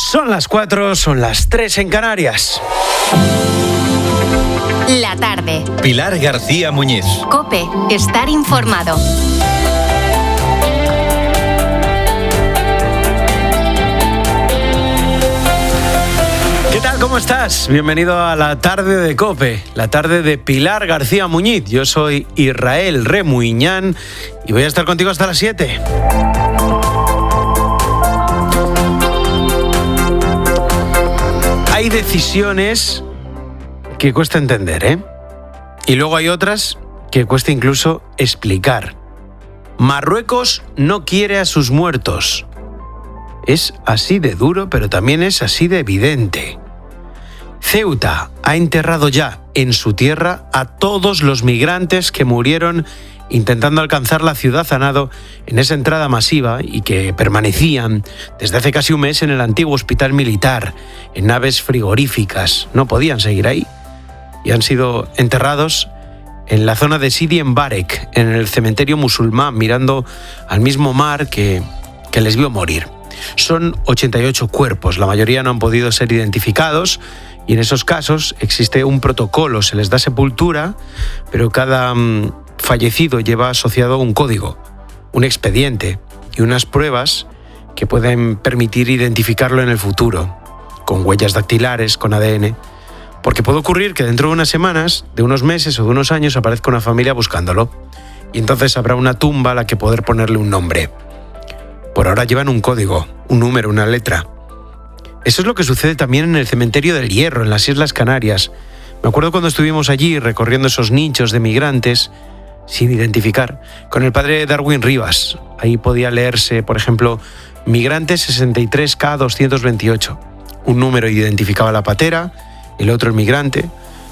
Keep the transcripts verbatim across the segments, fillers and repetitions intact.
Son las cuatro, son las tres en Canarias. La tarde. Pilar García Muñiz. COPE. Estar informado. ¿Qué tal? ¿Cómo estás? Bienvenido a la tarde de COPE, la tarde de Pilar García Muñiz. Yo soy Israel Remuiñán y voy a estar contigo hasta las siete. Hay decisiones que cuesta entender, ¿eh? Y luego hay otras que cuesta incluso explicar. Marruecos no quiere a sus muertos. Es así de duro, pero también es así de evidente. Ceuta ha enterrado ya en su tierra a todos los migrantes que murieron intentando alcanzar la ciudad a nado en esa entrada masiva y que permanecían desde hace casi un mes en el antiguo hospital militar, en naves frigoríficas. No podían seguir ahí y han sido enterrados en la zona de Sidi Mbarek, en el cementerio musulmán, mirando al mismo mar que, que les vio morir. Son ochenta y ocho cuerpos, la mayoría no han podido ser identificados y en esos casos existe un protocolo, se les da sepultura, pero cada um, fallecido lleva asociado un código, un expediente y unas pruebas que pueden permitir identificarlo en el futuro, con huellas dactilares, con A D N, porque puede ocurrir que dentro de unas semanas, de unos meses o de unos años aparezca una familia buscándolo y entonces habrá una tumba a la que poder ponerle un nombre. Por ahora llevan un código, un número, una letra. Eso es lo que sucede también en el cementerio del Hierro, en las Islas Canarias. Me acuerdo cuando estuvimos allí recorriendo esos nichos de migrantes sin identificar, con el padre Darwin Rivas. Ahí podía leerse, por ejemplo, migrante sesenta y tres K doscientos veintiocho. Un número identificaba la patera, el otro el migrante,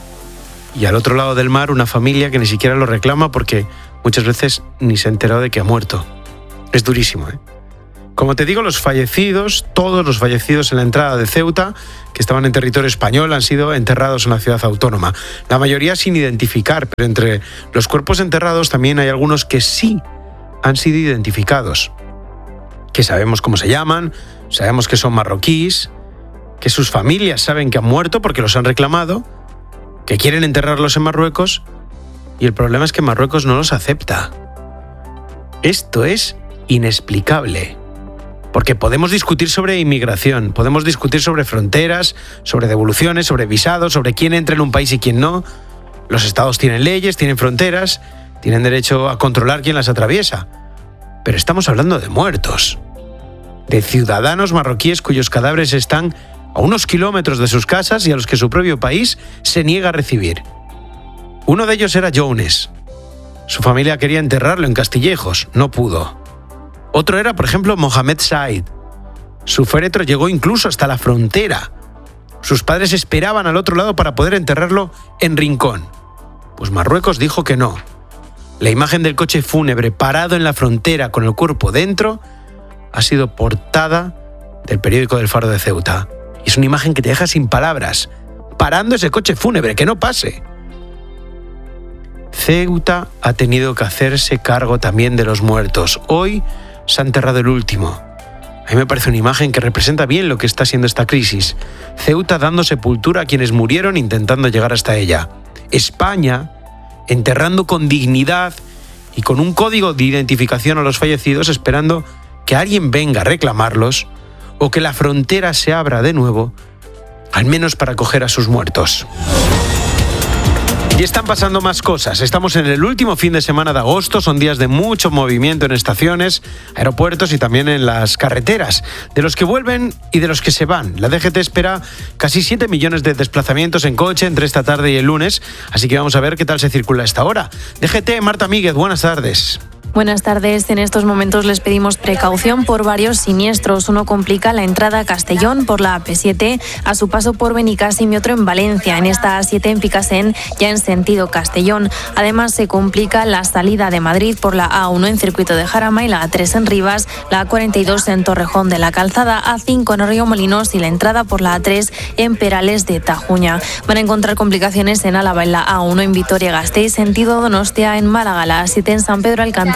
y al otro lado del mar una familia que ni siquiera lo reclama porque muchas veces ni se ha enterado de que ha muerto. Es durísimo, ¿eh? Como te digo, los fallecidos, todos los fallecidos en la entrada de Ceuta, que estaban en territorio español, han sido enterrados en la ciudad autónoma. La mayoría sin identificar, pero entre los cuerpos enterrados también hay algunos que sí han sido identificados. Que sabemos cómo se llaman, sabemos que son marroquíes, que sus familias saben que han muerto porque los han reclamado, que quieren enterrarlos en Marruecos, y el problema es que Marruecos no los acepta. Esto es inexplicable. Porque podemos discutir sobre inmigración, podemos discutir sobre fronteras, sobre devoluciones, sobre visados, sobre quién entra en un país y quién no. Los estados tienen leyes, tienen fronteras, tienen derecho a controlar quién las atraviesa. Pero estamos hablando de muertos, de ciudadanos marroquíes cuyos cadáveres están a unos kilómetros de sus casas y a los que su propio país se niega a recibir. Uno de ellos era Jones. Su familia quería enterrarlo en Castillejos, no pudo. Otro era, por ejemplo, Mohamed Said. Su féretro llegó incluso hasta la frontera. Sus padres esperaban al otro lado para poder enterrarlo en Rincón. Pues Marruecos dijo que no. La imagen del coche fúnebre parado en la frontera con el cuerpo dentro ha sido portada del periódico del Faro de Ceuta. Y es una imagen que te deja sin palabras, parando ese coche fúnebre, que no pase. Ceuta ha tenido que hacerse cargo también de los muertos. Hoy se ha enterrado el último. A mí me parece una imagen que representa bien lo que está siendo esta crisis. Ceuta dando sepultura a quienes murieron intentando llegar hasta ella. España enterrando con dignidad y con un código de identificación a los fallecidos, esperando que alguien venga a reclamarlos o que la frontera se abra de nuevo, al menos para acoger a sus muertos. Y están pasando más cosas. Estamos en el último fin de semana de agosto, son días de mucho movimiento en estaciones, aeropuertos y también en las carreteras, de los que vuelven y de los que se van. La D G T espera casi siete millones de desplazamientos en coche entre esta tarde y el lunes, así que vamos a ver qué tal se circula a esta hora. D G T, Marta Míguez, buenas tardes. Buenas tardes. En estos momentos les pedimos precaución por varios siniestros. Uno complica la entrada a Castellón por la A P siete a su paso por Benicàssim y otro en Valencia, en esta A siete en Picassent, ya en sentido Castellón. Además, se complica la salida de Madrid por la A uno en Circuito de Jarama y la A tres en Rivas, la A cuarenta y dos en Torrejón de la Calzada, A cinco en Arroyo-Molinos y la entrada por la A tres en Perales de Tajuña. Van a encontrar complicaciones en Álava en la A uno en Vitoria-Gasteiz, sentido Donostia, en Málaga, la A siete en San Pedro Alcántara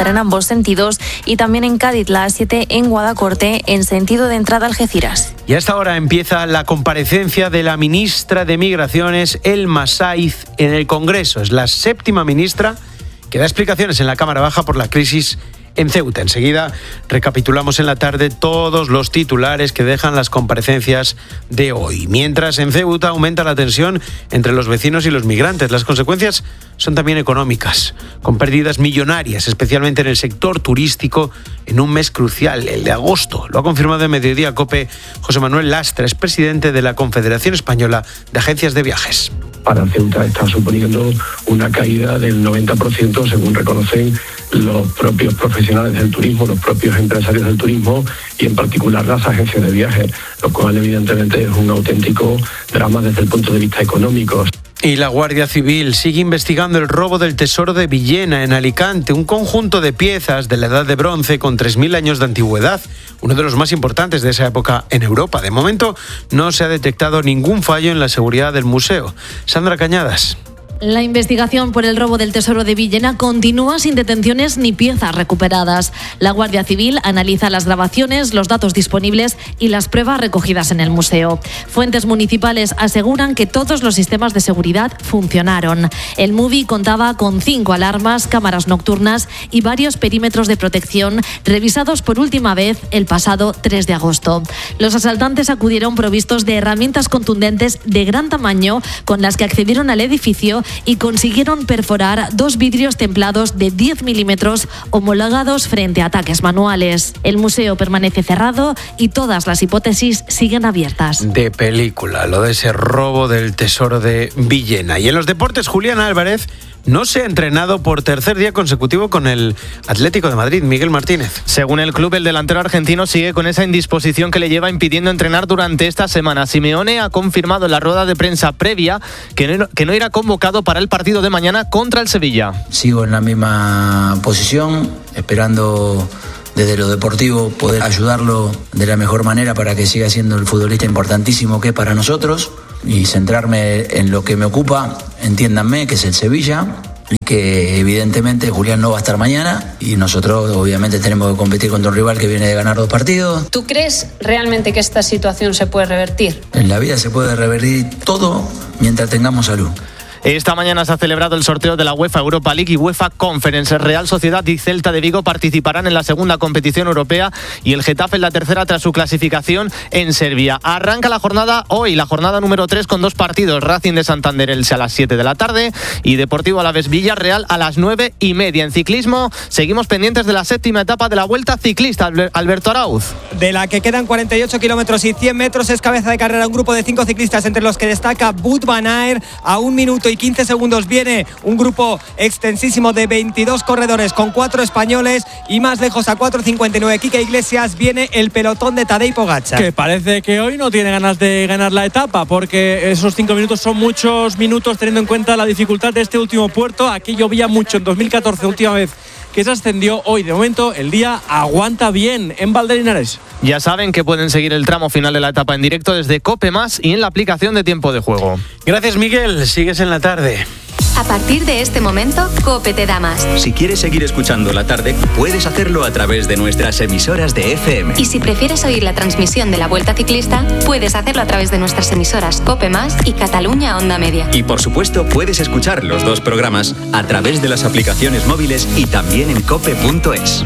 en ambos sentidos, y también en Cádiz la A siete en Guadacorte en sentido de entrada a Algeciras. Y a esta hora empieza la comparecencia de la ministra de Migraciones, Elma Saiz, en el Congreso. Es la séptima ministra que da explicaciones en la Cámara Baja por la crisis en Ceuta. Enseguida recapitulamos en la tarde todos los titulares que dejan las comparecencias de hoy. Mientras en Ceuta aumenta la tensión entre los vecinos y los migrantes. Las consecuencias son también económicas, con pérdidas millonarias, especialmente en el sector turístico, en un mes crucial, el de agosto. Lo ha confirmado en Mediodía COPE José Manuel Lastra, es presidente de la Confederación Española de Agencias de Viajes. Para Ceuta está suponiendo una caída del noventa por ciento, según reconocen los propios profesionales del turismo, los propios empresarios del turismo y en particular las agencias de viajes, lo cual evidentemente es un auténtico drama desde el punto de vista económico. Y la Guardia Civil sigue investigando el robo del tesoro de Villena, en Alicante, un conjunto de piezas de la Edad de Bronce con tres mil años de antigüedad, uno de los más importantes de esa época en Europa. De momento no se ha detectado ningún fallo en la seguridad del museo. Sandra Cañadas. La investigación por el robo del tesoro de Villena continúa sin detenciones ni piezas recuperadas. La Guardia Civil analiza las grabaciones, los datos disponibles y las pruebas recogidas en el museo. Fuentes municipales aseguran que todos los sistemas de seguridad funcionaron. El MUBI contaba con cinco alarmas, cámaras nocturnas y varios perímetros de protección revisados por última vez el pasado tres de agosto. Los asaltantes acudieron provistos de herramientas contundentes de gran tamaño con las que accedieron al edificio y consiguieron perforar dos vidrios templados de diez milímetros homologados frente a ataques manuales. El museo permanece cerrado y todas las hipótesis siguen abiertas. De película, lo de ese robo del tesoro de Villena. Y en los deportes, Julián Álvarez no se ha entrenado por tercer día consecutivo con el Atlético de Madrid. Miguel Martínez. Según el club, el delantero argentino sigue con esa indisposición que le lleva impidiendo entrenar durante esta semana. Simeone ha confirmado en la rueda de prensa previa que no, que no irá convocado para el partido de mañana contra el Sevilla. Sigo en la misma posición, esperando desde lo deportivo poder ayudarlo de la mejor manera para que siga siendo el futbolista importantísimo que es para nosotros, y centrarme en lo que me ocupa, entiéndanme, que es el Sevilla, y que evidentemente Julián no va a estar mañana y nosotros obviamente tenemos que competir contra un rival que viene de ganar dos partidos. ¿Tú crees realmente que esta situación se puede revertir? En la vida se puede revertir todo mientras tengamos salud. Esta mañana se ha celebrado el sorteo de la UEFA Europa League y UEFA Conference. Real Sociedad y Celta de Vigo participarán en la segunda competición europea y el Getafe en la tercera tras su clasificación en Serbia. Arranca la jornada hoy, la jornada número tres, con dos partidos. Racing de Santander Elche a las siete de la tarde y Deportivo Alavés Villarreal a las nueve y media. En ciclismo seguimos pendientes de la séptima etapa de la Vuelta Ciclista. Alberto Arauz. De la que quedan cuarenta y ocho kilómetros y cien metros, es cabeza de carrera un grupo de cinco ciclistas, entre los que destaca Wout van Aert. A un minuto y quince segundos viene un grupo extensísimo de veintidós corredores con cuatro españoles, y más lejos a cuatro cincuenta y nueve Quique Iglesias viene el pelotón de Tadej Pogačar, que parece que hoy no tiene ganas de ganar la etapa, porque esos cinco minutos son muchos minutos teniendo en cuenta la dificultad de este último puerto. Aquí llovía mucho en dos mil catorce, última vez que se ascendió. Hoy de momento el día aguanta bien en Valdelinares. Ya saben que pueden seguir el tramo final de la etapa en directo desde COPE Más y en la aplicación de Tiempo de Juego. Gracias, Miguel. Sigues en la tarde. A partir de este momento, COPE te da más. Si quieres seguir escuchando la tarde, puedes hacerlo a través de nuestras emisoras de F M. Y si prefieres oír la transmisión de la Vuelta Ciclista, puedes hacerlo a través de nuestras emisoras COPE Más y Cataluña Onda Media. Y por supuesto, puedes escuchar los dos programas a través de las aplicaciones móviles y también en cope punto es.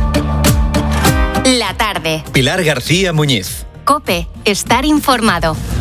La tarde. Pilar García Muñiz. COPE, estar informado.